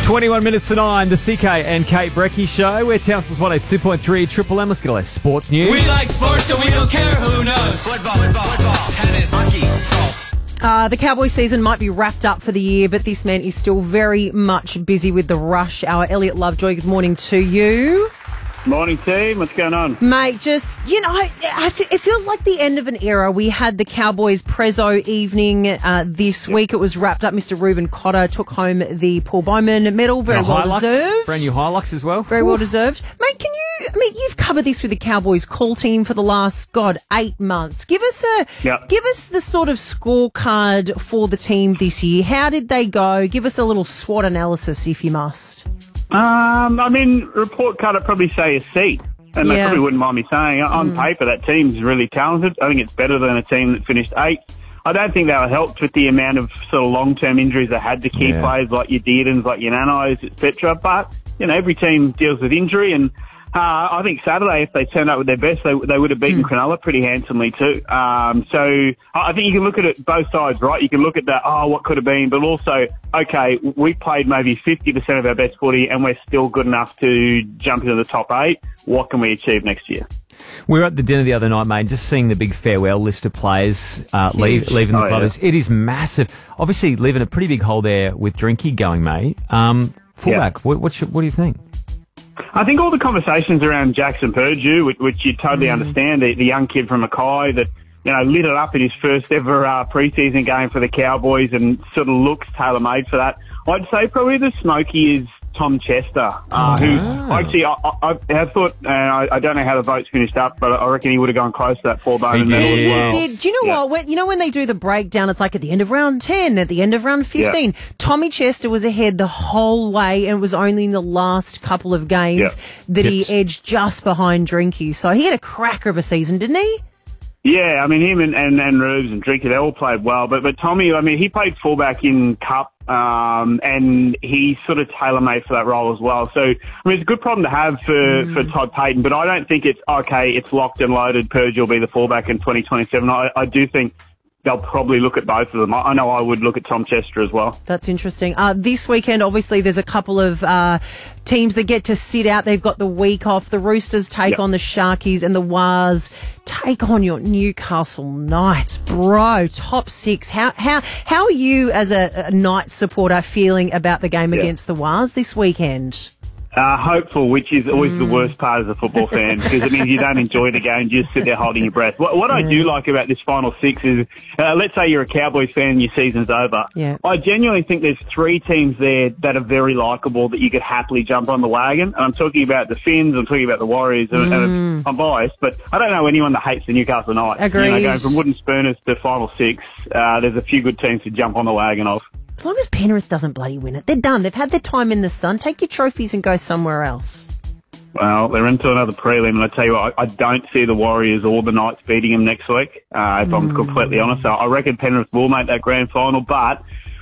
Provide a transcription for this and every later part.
21 minutes to 9, the CK and Kate Brecky show. We're Townsville's 102.3 Triple M. Let's get all our sports news. We like sports, so we don't care who knows. Football, tennis, hockey, golf. The Cowboy season might be wrapped up for the year, but this man is still very much busy with the rush hour. Elliot Lovejoy, good morning to you. Morning, team. What's going on? Mate, just, it feels like the end of an era. We had the Cowboys Prezzo evening this week. It was wrapped up. Mr. Reuben Cotter took home the Paul Bowman medal. Very well deserved. Brand new Hilux as well. Very well deserved. Mate, you've covered this with the Cowboys call team for the last, 8 months. Give us the sort of scorecard for the team this year. How did they go? Give us a little SWOT analysis if you must. Report card, I'd probably say a C. And I probably wouldn't mind me saying, on paper, that team's really talented. I think it's better than a team that finished 8th. I don't think they were helped with the amount of sort of long-term injuries they had to key players like your Deardens, like your Nanos, etc. But, every team deals with injury, and I think Saturday, if they turned up with their best, they would have beaten Cronulla pretty handsomely too. So I think you can look at it both sides, right? You can look at that, what could have been, but also, okay, we played maybe 50% of our best footy and we're still good enough to jump into the top 8. What can we achieve next year? We were at the dinner the other night, mate, just seeing the big farewell list of players leaving the club. Yeah. It is massive. Obviously, leaving a pretty big hole there with Drinky going, mate. Fullback, what do you think? I think all the conversations around Jackson Purdue, which you totally understand, the young kid from Mackay that, lit it up in his first ever preseason game for the Cowboys and sort of looks tailor-made for that. I'd say probably the smoky is Tom Chester, who actually I have thought, I don't know how the votes finished up, but I reckon he would have gone close to that Paul Bowman medal as well. He did. Do you know what? When they do the breakdown, it's like at the end of round 10, at the end of round 15. Tommy Chester was ahead the whole way, and it was only in the last couple of games that he edged just behind Drinky. So he had a cracker of a season, didn't he? Yeah, him and Rubes and Drinky, they all played well. But Tommy, he played fullback in Cup, and he's sort of tailor-made for that role as well. So, it's a good problem to have for Todd Payten, but I don't think it's, it's locked and loaded, Purge will be the fullback in 2027. I do think they'll probably look at both of them. I know I would look at Tom Chester as well. That's interesting. This weekend, obviously, there's a couple of teams that get to sit out. They've got the week off. The Roosters take on the Sharkies, and the Wars take on your Newcastle Knights. Bro, top 6. How are you as a Knights supporter feeling about the game against the Wars this weekend? Hopeful, which is always the worst part as a football fan, because it means you don't enjoy the game, you just sit there holding your breath. What I do like about this final 6 is, let's say you're a Cowboys fan and your season's over. Yeah. I genuinely think there's 3 teams there that are very likeable that you could happily jump on the wagon. And I'm talking about the Finns, I'm talking about the Warriors, and I'm biased, but I don't know anyone that hates the Newcastle Knights. Agreed. Going from wooden spooners to final 6, there's a few good teams to jump on the wagon of. As long as Penrith doesn't bloody win it, they're done. They've had their time in the sun. Take your trophies and go somewhere else. Well, they're into another prelim, and I tell you what, I don't see the Warriors or the Knights beating them next week, if I'm completely honest. I reckon Penrith will make that grand final, but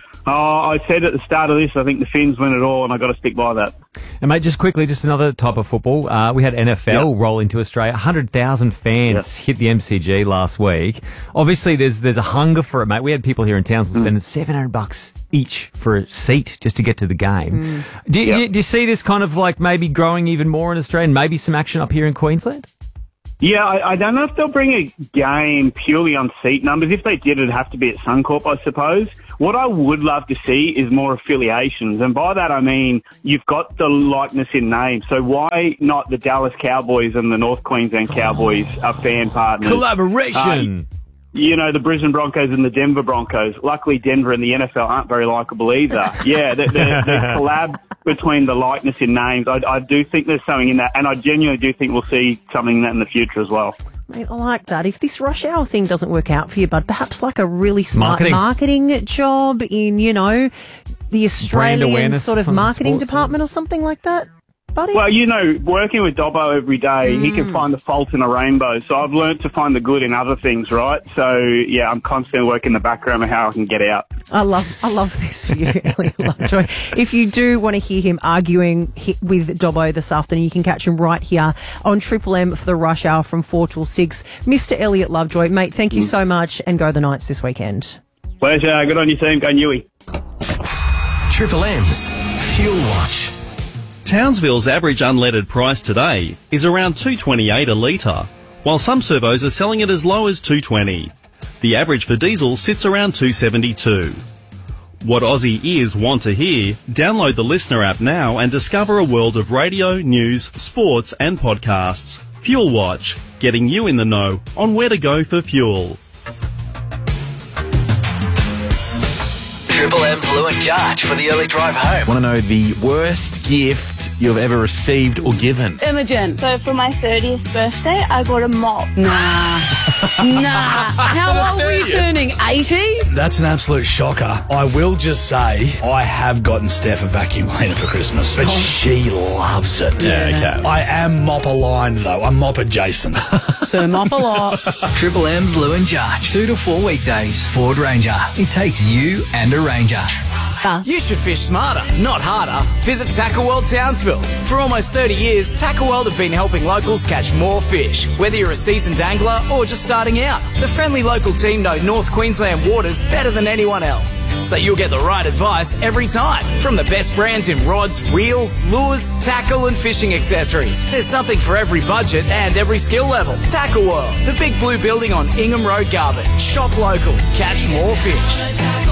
I said at the start of this, I think the Finns win it all, and I've got to stick by that. And, mate, just quickly, just another type of football. We had NFL roll into Australia. 100,000 fans hit the MCG last week. Obviously, there's a hunger for it, mate. We had people here in Townsville spending $700 each for a seat just to get to the game. Do you see this kind of like maybe growing even more in Australia and maybe some action up here in Queensland? Yeah, I don't know if they'll bring a game purely on seat numbers. If they did, it'd have to be at Suncorp, I suppose. What I would love to see is more affiliations. And by that, I mean, you've got the likeness in name. So why not the Dallas Cowboys and the North Queensland Cowboys are fan partners? Collaboration. The Brisbane Broncos and the Denver Broncos. Luckily, Denver and the NFL aren't very likeable either. Yeah, the collab between the likeness in names, I do think there's something in that, and I genuinely do think we'll see something in that in the future as well. Mate, I like that. If this rush hour thing doesn't work out for you, bud, perhaps like a really smart marketing job in, the Australian sort of marketing department or something like that. Buddy? Well, working with Dobbo every day, he can find the fault in a rainbow. So I've learned to find the good in other things, right? So, yeah, I'm constantly working in the background of how I can get out. I love this for you, Elliot Lovejoy. If you do want to hear him arguing with Dobbo this afternoon, you can catch him right here on Triple M for the rush hour from 4 till 6. Mr. Elliot Lovejoy, mate, thank you so much, and go the Knights this weekend. Pleasure. Good on you, team. Go Newey. Triple M's Fuel Watch. Townsville's average unleaded price today is around $2.28 a litre, while some servos are selling it as low as $2.20. The average for diesel sits around $2.72. What Aussie ears want to hear? Download the Listener app now and discover a world of radio, news, sports and podcasts. Fuel Watch, getting you in the know on where to go for fuel. Triple M's Lou and Judge for the early drive home. Want to know the worst gift you've ever received or given? Imogen. So for my 30th birthday, I got a mop. Nah. How old were you turning? 80? That's an absolute shocker. I will just say I have gotten Steph a vacuum cleaner for Christmas, but she loves it. Yeah, okay. I am mop aligned though. I'm mop adjacent. So mop a lot. Triple M's Lou and Judge. 2 to 4 weekdays. Ford Ranger. It takes you and a Ranger. You should fish smarter, not harder. Visit Tackle World Townsville. For almost 30 years, Tackle World have been helping locals catch more fish. Whether you're a seasoned angler or just starting out, the friendly local team know North Queensland waters better than anyone else. So you'll get the right advice every time. From the best brands in rods, reels, lures, tackle and fishing accessories. There's something for every budget and every skill level. Tackle World, the big blue building on Ingham Road, Garvin. Shop local, catch more fish.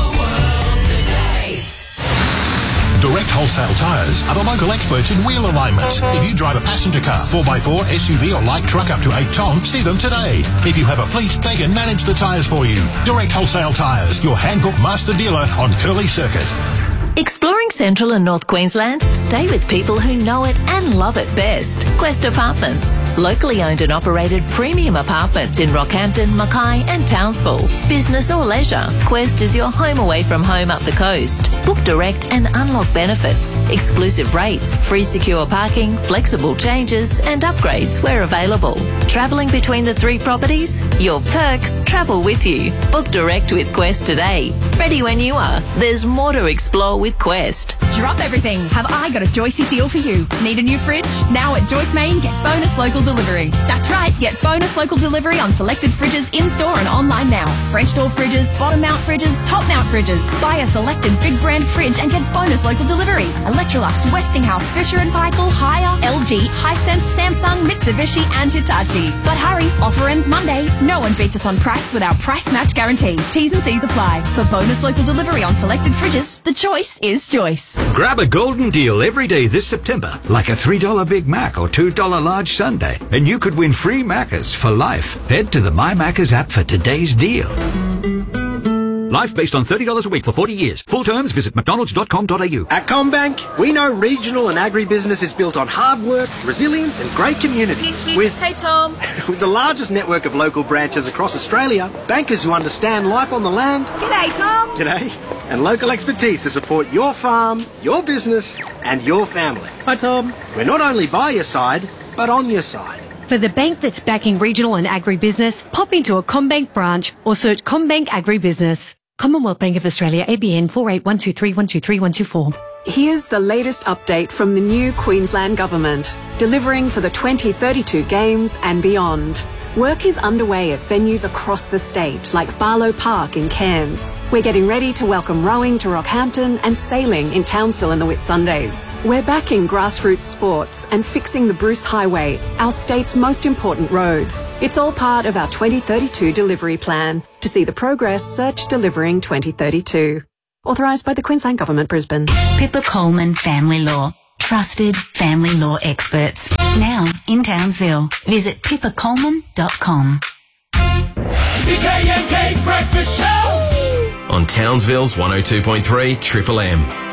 Direct Wholesale Tyres are the local experts in wheel alignment. If you drive a passenger car, 4x4, SUV or light truck up to 8 tonne, see them today. If you have a fleet, they can manage the tyres for you. Direct Wholesale Tyres, your Hankook master dealer on Curly Circuit. Exploring Central and North Queensland? Stay with people who know it and love it best. Quest Apartments. Locally owned and operated premium apartments in Rockhampton, Mackay and Townsville. Business or leisure, Quest is your home away from home up the coast. Book direct and unlock benefits. Exclusive rates, free secure parking, flexible changes and upgrades where available. Travelling between the 3 properties? Your perks travel with you. Book direct with Quest today. Ready when you are. There's more to explore with Quest. Drop everything. Have I got a Joycey deal for you? Need a new fridge? Now at Joyce Main, get bonus local delivery. That's right, get bonus local delivery on selected fridges in-store and online now. French door fridges, bottom mount fridges, top mount fridges. Buy a selected big brand fridge and get bonus local delivery. Electrolux, Westinghouse, Fisher & Paykel, Haier, LG, Hisense, Samsung, Mitsubishi and Hitachi. But hurry, offer ends Monday. No one beats us on price with our price match guarantee. T's and C's apply. For bonus local delivery on selected fridges, the choice is Joyce. Grab a golden deal every day this September, like a $3 Big Mac or $2 large sundae, and you could win free Maccas for life. Head to the My Maccas app for today's deal. Life based on $30 a week for 40 years. Full terms, visit mcdonalds.com.au. At CommBank, we know regional and agribusiness is built on hard work, resilience and great communities. Hey Tom. With the largest network of local branches across Australia, bankers who understand life on the land. G'day Tom. G'day. And local expertise to support your farm, your business and your family. Hi Tom. We're not only by your side, but on your side. For the bank that's backing regional and agribusiness, pop into a CommBank branch or search CommBank Agribusiness. Commonwealth Bank of Australia, ABN 481231231224. Here's the latest update from the new Queensland Government, delivering for the 2032 Games and beyond. Work is underway at venues across the state, like Barlow Park in Cairns. We're getting ready to welcome rowing to Rockhampton and sailing in Townsville in the Whitsundays. We're backing grassroots sports and fixing the Bruce Highway, our state's most important road. It's all part of our 2032 delivery plan. To see the progress, search Delivering 2032. Authorised by the Queensland Government, Brisbane. Pippa Coleman Family Law. Trusted family law experts. Now in Townsville. Visit pippacoleman.com. CKNK Breakfast Show! On Townsville's 102.3 Triple M.